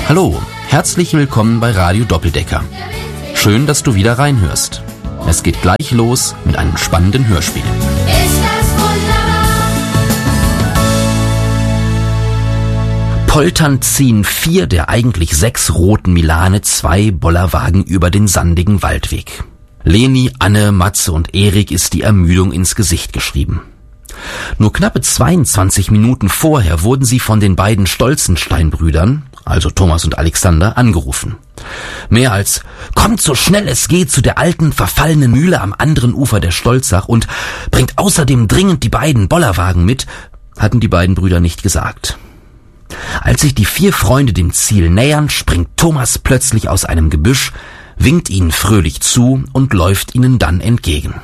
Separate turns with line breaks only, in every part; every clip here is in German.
Hallo, herzlich willkommen bei Radio Doppeldecker. Schön, dass du wieder reinhörst. Es geht gleich los mit einem spannenden Hörspiel.
Ist das wunderbar?
Polternd ziehen 4 der eigentlich 6 roten Milane 2 Bollerwagen über den sandigen Waldweg. Leni, Anne, Matze und Erik ist die Ermüdung ins Gesicht geschrieben. Nur knappe 22 Minuten vorher wurden sie von den beiden Stolzenstein-Brüdern, also Thomas und Alexander, angerufen. Mehr als »Kommt so schnell es geht zu der alten, verfallenen Mühle am anderen Ufer der Stolzach und bringt außerdem dringend die beiden Bollerwagen mit«, hatten die beiden Brüder nicht gesagt. Als sich die 4 Freunde dem Ziel nähern, springt Thomas plötzlich aus einem Gebüsch, winkt ihnen fröhlich zu und läuft ihnen dann entgegen.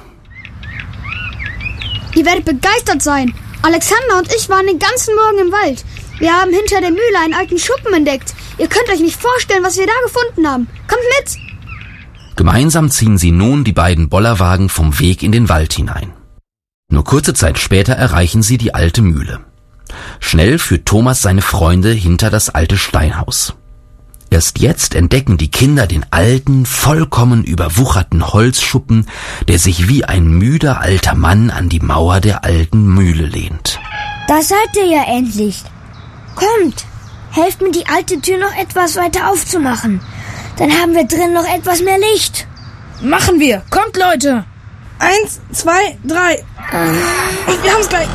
Ihr werdet begeistert sein. Alexander und ich waren den ganzen Morgen im Wald. Wir haben hinter der Mühle einen alten Schuppen entdeckt. Ihr könnt euch nicht vorstellen, was wir da gefunden haben. Kommt mit!
Gemeinsam ziehen sie nun die beiden Bollerwagen vom Weg in den Wald hinein. Nur kurze Zeit später erreichen sie die alte Mühle. Schnell führt Thomas seine Freunde hinter das alte Steinhaus. Erst jetzt entdecken die Kinder den alten, vollkommen überwucherten Holzschuppen, der sich wie ein müder alter Mann an die Mauer der alten Mühle lehnt.
Da seid ihr ja endlich. Kommt, helft mir die alte Tür noch etwas weiter aufzumachen. Dann haben wir drin noch etwas mehr Licht.
Machen wir. Kommt, Leute. 1, 2, 3. Wir haben's gleich.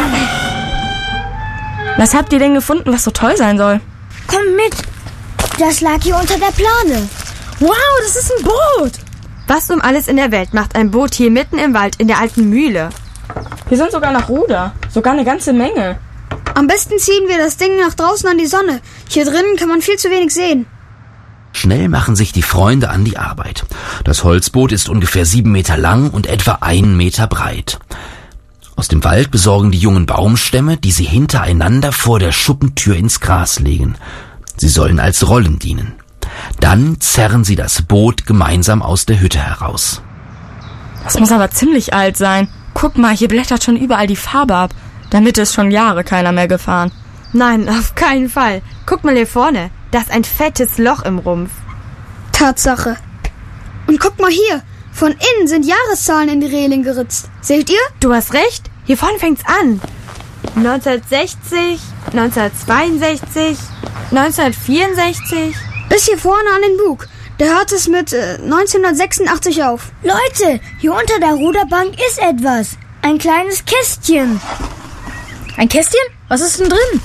Was habt ihr denn gefunden, was so toll sein soll?
Kommt mit. Das lag hier unter der Plane.
Wow, das ist ein Boot.
Was um alles in der Welt macht ein Boot hier mitten im Wald in der alten Mühle? Hier sind sogar noch Ruder. Sogar eine ganze Menge.
Am besten ziehen wir das Ding nach draußen an die Sonne. Hier drinnen kann man viel zu wenig sehen.
Schnell machen sich die Freunde an die Arbeit. Das Holzboot ist ungefähr 7 Meter lang und etwa 1 Meter breit. Aus dem Wald besorgen die jungen Baumstämme, die sie hintereinander vor der Schuppentür ins Gras legen. Sie sollen als Rollen dienen. Dann zerren sie das Boot gemeinsam aus der Hütte heraus.
Das muss aber ziemlich alt sein. Guck mal, hier blättert schon überall die Farbe ab. Damit ist schon Jahre keiner mehr gefahren.
Nein, auf keinen Fall. Guck mal hier vorne. Da ist ein fettes Loch im Rumpf.
Tatsache. Und guck mal hier. Von innen sind Jahreszahlen in die Reling geritzt. Seht ihr?
Du hast recht. Hier vorne fängt's an. 1960, 1962, 1964.
Bis hier vorne an den Bug. Der hört es mit 1986 auf.
Leute, hier unter der Ruderbank ist etwas. Ein kleines Kästchen.
Ein Kästchen? Was ist denn drin?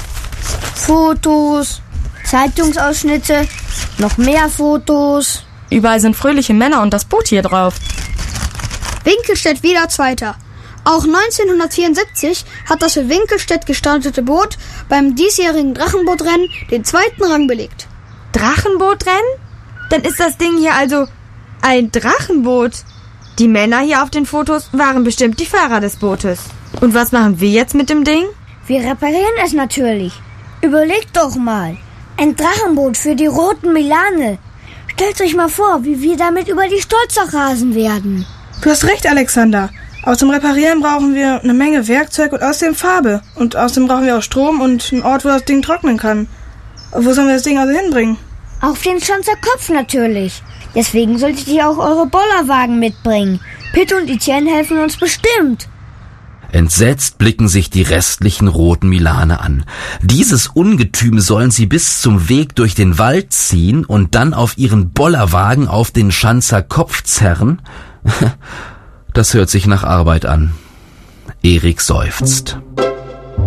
Fotos, Zeitungsausschnitte, noch mehr Fotos.
Überall sind fröhliche Männer und das Boot hier drauf.
Winkelstedt wieder Zweiter. Auch 1974 hat das für Winkelstedt gestartete Boot beim diesjährigen Drachenbootrennen den 2. Rang belegt.
Drachenbootrennen? Dann ist das Ding hier also ein Drachenboot. Die Männer hier auf den Fotos waren bestimmt die Fahrer des Bootes. Und was machen wir jetzt mit dem Ding?
Wir reparieren es natürlich. Überlegt doch mal. Ein Drachenboot für die roten Milane. Stellt euch mal vor, wie wir damit über die Stolzach rasen werden.
Du hast recht, Alexander. Aus dem Reparieren brauchen wir eine Menge Werkzeug und außerdem Farbe. Und außerdem brauchen wir auch Strom und einen Ort, wo das Ding trocknen kann. Wo sollen wir das Ding also hinbringen?
Auf den Schanzer Kopf natürlich. Deswegen solltet ihr auch eure Bollerwagen mitbringen. Pitt und Etienne helfen uns bestimmt.
Entsetzt blicken sich die restlichen roten Milane an. Dieses Ungetüm sollen sie bis zum Weg durch den Wald ziehen und dann auf ihren Bollerwagen auf den Schanzer Kopf zerren? Das hört sich nach Arbeit an. Erik seufzt.